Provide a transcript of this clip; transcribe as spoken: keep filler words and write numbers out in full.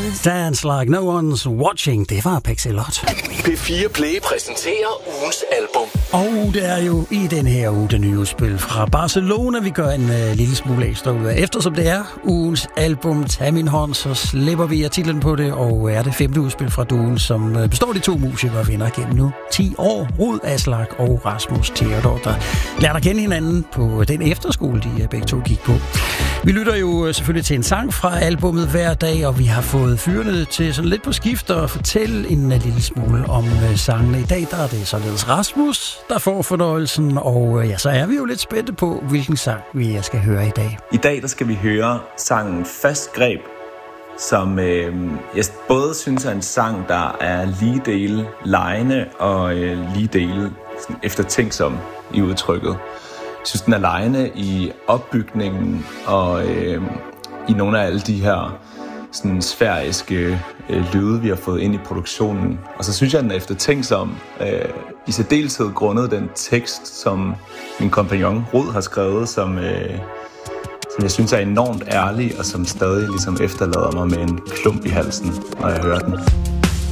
Dance like no one's watching. Det var Pexelot. P fire Play præsenterer ugens album. Og det er jo i den her uge det nye udspil fra Barcelona, vi gør en uh, lille smule ekstra ud af. Eftersom det er ugens album Tag min hånd, så slipper vi af titlen på det, og er det femte udspil fra duen, som uh, består af de to musikere vinder gennem nu ti år. Rud Aslak og Rasmus Theodor, der lærte at kende hinanden på den efterskole, de uh, begge to gik på. Vi lytter jo uh, selvfølgelig til en sang fra albummet hver dag, og vi har fået fyrene til sådan lidt på skift og fortælle en uh, lille smule om uh, sangene. I dag der er det således Rasmus, der får fornøjelsen, og ja, så er vi jo lidt spændte på, hvilken sang vi skal høre i dag. I dag der skal vi høre sangen Fast Greb, som øh, jeg både synes er en sang, der er lige dele legende og øh, lige dele sådan eftertænksom i udtrykket. Jeg synes, den er legende i opbygningen og øh, i nogle af alle de her sådan sfæriske øh, lyde, vi har fået ind i produktionen. Og så synes jeg, den er eftertænksom. Øh, I særdeleshed grundet den tekst, som min kompagnon Rud har skrevet, som, øh, som jeg synes er enormt ærlig, og som stadig ligesom efterlader mig med en klump i halsen, når jeg hører den.